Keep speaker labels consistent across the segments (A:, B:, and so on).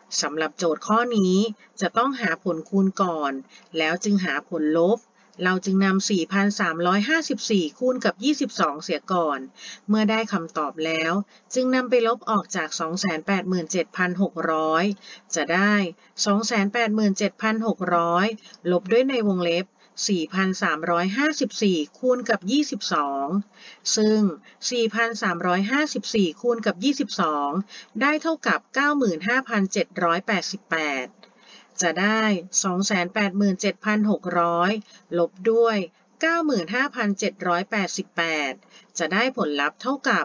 A: สำหรับโจทย์ข้อนี้จะต้องหาผลคูณก่อนแล้วจึงหาผลลบเราจึงนำ 4,354 คูณกับ 22 เสียก่อนเมื่อได้คำตอบแล้วจึงนำไปลบออกจาก 287,600 จะได้ 287,600 ลบด้วยในวงเล็บ 4,354 คูณกับ 22 ซึ่ง 4,354 คูณกับ 22 ได้เท่ากับ 95,788 จะได้ 287,600 ลบด้วย 95,788 จะได้ผลลัพธ์เท่ากับ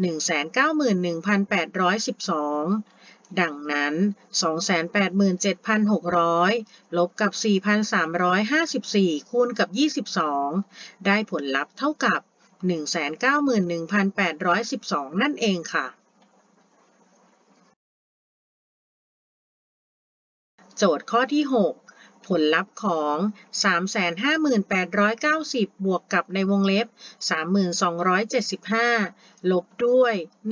A: 191,812 ดังนั้น 287,600 ลบกับ 4,354 คูณกับ 22 ได้ผลลัพธ์เท่ากับ 191,812 นั่นเองค่ะโจทย์ข้อที่ 6 ผลลัพธ์ของ 358,890 บวกกับในวงเล็บ 3,275 ลบด้วย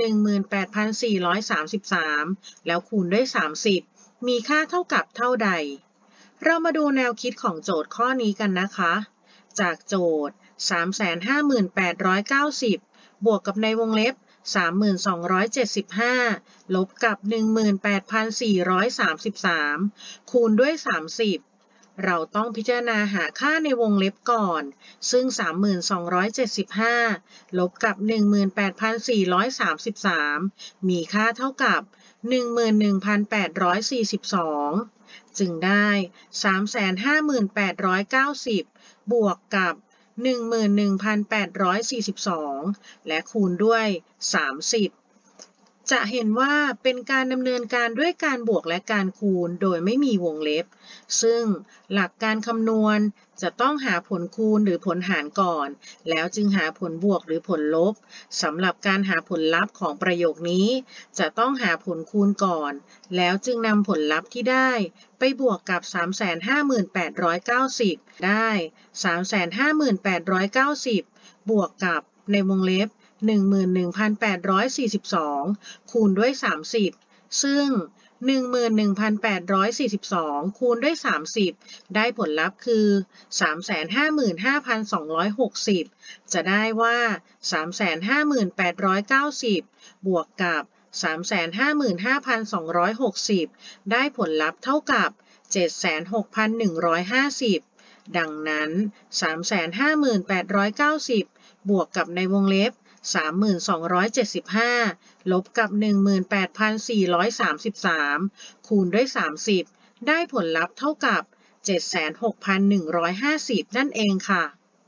A: 18,433 แล้วคูณด้วย 30 มีค่าเท่ากับเท่าใด เรามาดูแนวคิดของโจทย์ข้อนี้กันนะคะ จากโจทย์ 358,890 บวกกับในวงเล็บ 3,275 ลบกับ 18,433 คูณด้วย 30 เราต้องพิจารณาหาค่าในวงเล็บก่อนซึ่ง 3,275 ลบกับ 18,433 มีค่าเท่ากับ 11,842 จึงได้ 358,890 บวกกับ 11,842 และคูณด้วย 30 จะเห็นว่าเป็นการดำเนินการด้วยการบวกและการคูณโดยไม่มีวงเล็บซึ่งหลักการคำนวณจะต้องหาผลคูณหรือผลหารก่อนแล้วจึงหาผลบวกหรือผลลบสำหรับการหาผลลัพธ์ของประโยคนี้จะต้องหาผลคูณก่อนแล้วจึงนำผลลัพธ์ที่ได้ไปบวกกับ 358,890 ได้ 358,890 บวกกับในวงเล็บ 11,842 คูณด้วย 30 ซึ่ง 11,842 คูณด้วย 30 ได้ผลลัพธ์คือ 355,260 จะได้ว่า 358,890 บวกกับ 355,260 ได้ผลลัพธ์เท่ากับ 76,150 ดังนั้น 358,890 บวกกับในวงเล็บ 3,275 ลบกับ 18,433 คูณด้วย 30 ได้ผลลัพธ์เท่ากับ 76,150 นั่นเองค่ะ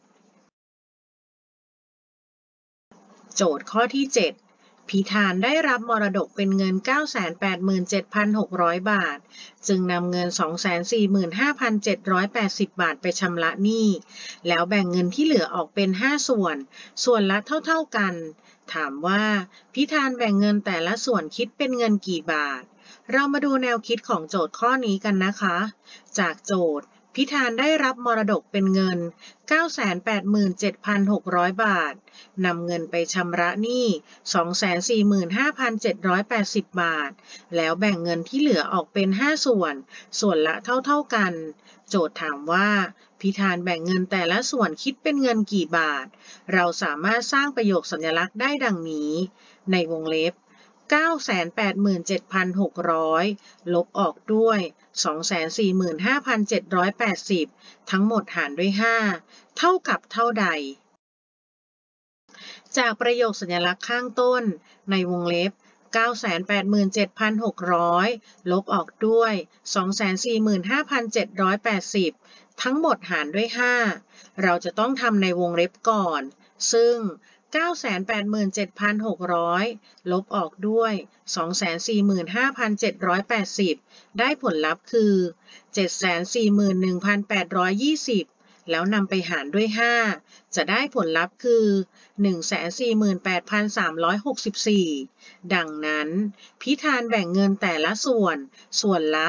A: โจทย์ข้อที่ 7 พิธานได้รับมรดกเป็นเงิน 987,600 บาท จึงนำเงิน 245,780 บาทไปชำระหนี้แล้วแบ่งเงินที่เหลือออกเป็น 5 ส่วนละเท่าๆกัน ถามว่าพิธานแบ่งเงินแต่ละส่วนคิดเป็นเงินกี่บาท เรามาดูแนวคิดของโจทย์ข้อนี้กันนะคะ จากโจทย์พิธานได้รับมรดกเป็นเงิน 987,600 บาท นำเงินไปชำระหนี้ 245,780 บาท แล้วแบ่งเงินที่เหลือออกเป็น 5 ส่วนละเท่ากัน โจทย์ถามว่าพิธานแบ่งเงินแต่ละส่วนคิดเป็นเงินกี่บาท เราสามารถสร้างประโยคสัญลักษณ์ได้ดังนี้ ในวงเล็บ 987,600 ลบออกด้วย 245,780 ทั้งหมดหารด้วย 5 เท่ากับเท่าใด จากประโยคสัญลักษณ์ข้างต้นในวงเล็บ 987,600 ลบออกด้วย 245,780 ทั้งหมดหารด้วย 5 เราจะต้องทำในวงเล็บก่อนซึ่ง 987,600 ลบออกด้วย 245,780 ได้ผลลัพธ์คือ 741,820 แล้วนำไปหารด้วย 5 จะได้ผลลัพธ์คือ 148,364 ดังนั้นพิธานแบ่งเงินแต่ละส่วนละ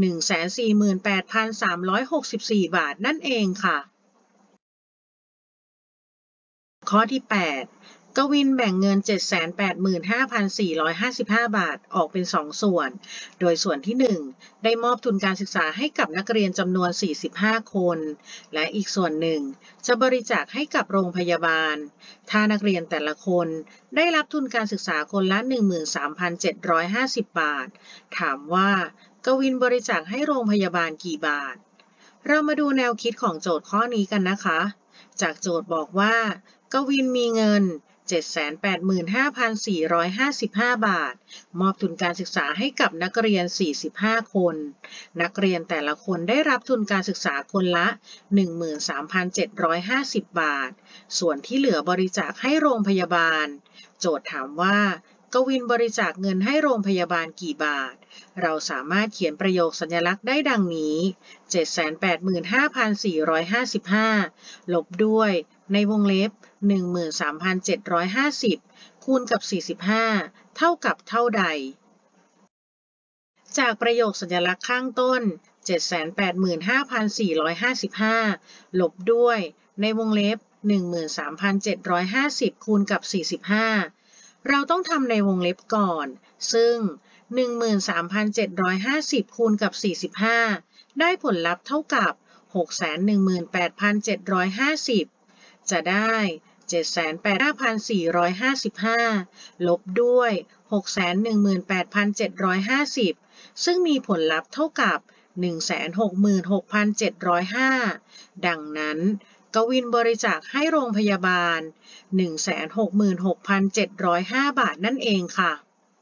A: 148,364 บาทนั่นเองค่ะข้อที่ 8 กวินแบ่งเงิน 785,455 บาทออกเป็น 2 ส่วน โดยส่วนที่ 1 ได้มอบทุนการศึกษาให้กับนักเรียนจำนวน 45 คน และอีกส่วนหนึ่งจะบริจาคให้กับโรงพยาบาล ถ้านักเรียนแต่ละคนได้รับทุนการศึกษาคนละ 13,750 บาท ถามว่ากวินบริจาคให้โรงพยาบาลกี่บาท เรามาดูแนวคิดของโจทย์ข้อนี้กันนะคะ จากโจทย์บอกว่ากวินมีเงิน 785,455 บาท มอบทุนการศึกษาให้กับนักเรียน 45 คน นักเรียนแต่ละคนได้รับทุนการศึกษาคนละ 13,750 บาท ส่วนที่เหลือบริจาคให้โรงพยาบาล โจทย์ถามว่ากวินบริจาคเงินให้โรงพยาบาลกี่บาท เราสามารถเขียนประโยคสัญลักษณ์ได้ดังนี้ 785,455 ลบด้วยในวงเล็บ 13,750 คูณกับ 45 เท่ากับเท่าใด จากประโยคสัญลักษณ์ข้างต้น 785,455 ลบด้วยในวงเล็บ 13,750 คูณกับ 45 เราต้องทำในวงเล็บก่อน ซึ่ง 13,750 คูณกับ 45 ได้ผลลัพธ์เท่ากับ 618,750 จะได้ 785,455 ลบด้วย 618,750 ซึ่งมีผลลัพธ์เท่ากับ 166,705 ดังนั้นกวินบริจาคให้โรงพยาบาล 166,705 บาทนั่นเองค่ะ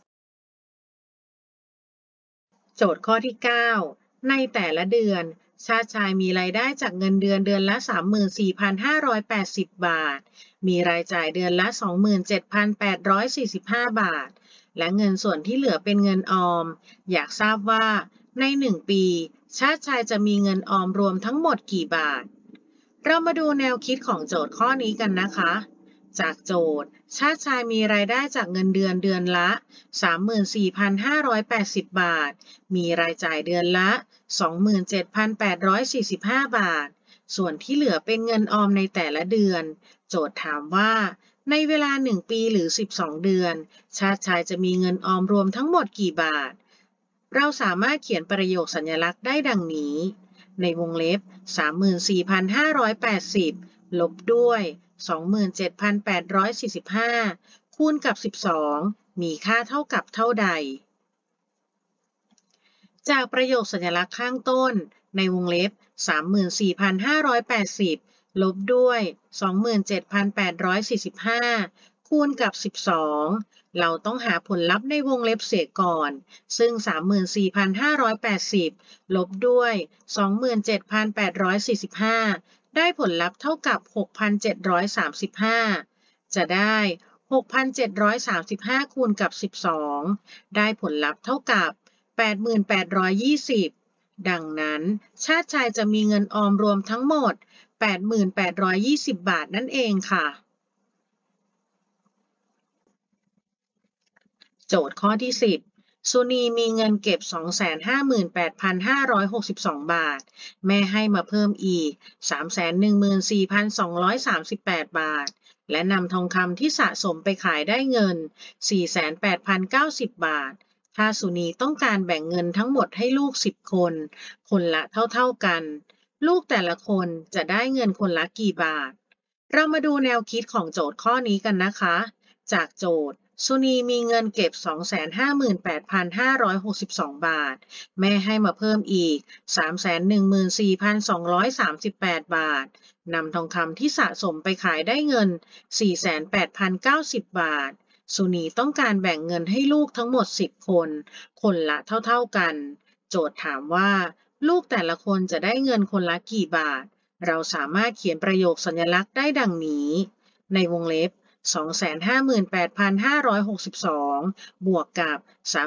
A: โจทย์ข้อที่ 9 ในแต่ละเดือนชาติชายมีรายได้จากเงินเดือนเดือนละ 34,580 บาท มีรายจ่ายเดือนละ 27,845 บาท และเงินส่วนที่เหลือเป็นเงินออม อยากทราบว่าใน 1 ปีชาติชายจะมีเงินออมรวมทั้งหมดกี่บาท เรามาดูแนวคิดของโจทย์ข้อนี้กันนะคะ จากโจทย์ชาติชายมีรายได้จากเงินเดือนเดือนละ 34,580 บาท มีรายจ่ายเดือนละ 27,845 บาท ส่วนที่เหลือเป็นเงินออมในแต่ละเดือน โจทย์ถามว่าในเวลา 1 ปีหรือ 12 เดือน ชาติชายจะมีเงินออมรวมทั้งหมดกี่บาท เราสามารถเขียนประโยคสัญลักษณ์ได้ดังนี้ ในวงเล็บ 34,580 ลบด้วย 27,845 คูณกับ 12 มีค่าเท่ากับเท่าใด จากประโยคสัญลักษณ์ข้างต้น ในวงเล็บ 34,580 ลบด้วย 27,845 คูณกับ 12 เราต้องหาผลลัพธ์ในวงเล็บเสียก่อน ซึ่ง 34,580 ลบด้วย 27,845 ได้ผลลัพธ์เท่ากับ 6,735 จะได้ 6,735 คูณกับ 12 ได้ผลลัพธ์เท่ากับ 8,820 ดังนั้นชาติชายจะมีเงินออมรวมทั้งหมด 8,820 บาทนั่นเองค่ะ โจทย์ข้อที่ 10 สุนีมีเงินเก็บ 258,562 บาท แม่ให้มาเพิ่มอีก 314,238 บาท และนำทองคำที่สะสมไปขายได้เงิน 48,090 บาท ถ้าสุนีต้องการแบ่งเงินทั้งหมดให้ลูก 10 คน คนละเท่ากัน ลูกแต่ละคนจะได้เงินคนละกี่บาท เรามาดูแนวคิดของโจทย์ข้อนี้กันนะคะ จากโจทย์สุนีมีเงินเก็บ 258,562 บาท แม่ให้มาเพิ่มอีก 314,238 บาท นำทองคำที่สะสมไปขายได้เงิน 48,090 บาท สุนีต้องการแบ่งเงินให้ลูกทั้งหมด 10 คน คนละเท่ากัน โจทย์ถามว่าลูกแต่ละคนจะได้เงินคนละกี่บาท เราสามารถเขียนประโยคสัญลักษณ์ได้ดังนี้ ในวงเล็บ 258,562 บวกกับ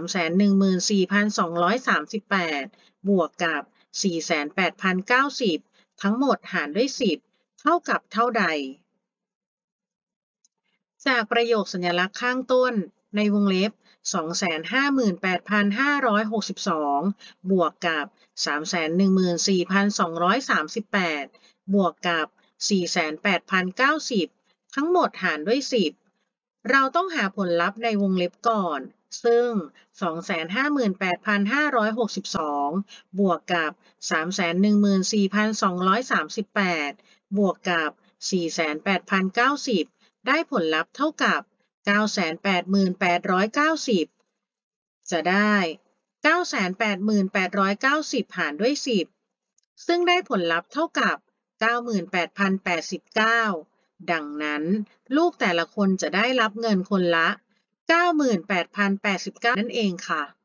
A: 314,238 บวกกับ 48,090 ทั้งหมดหารด้วย 10 เท่ากับเท่าใด จากประโยคสัญลักษณ์ข้างต้น ในวงเล็บ 258,562 บวกกับ 314,238 บวกกับ 48,090 ทั้งหมดหารด้วย 10 เราต้องหาผลลัพธ์ในวงเล็บก่อน ซึ่ง 258,562 บวกกับ 314,238 บวกกับ 48,090 ได้ผลลัพธ์เท่ากับ 988,890 จะได้ 988,890 หารด้วย 10 ซึ่งได้ผลลัพธ์เท่ากับ 98,089 ดังนั้นลูกแต่ละคนจะได้รับเงินคนละ 98,089 นั่นเองค่ะ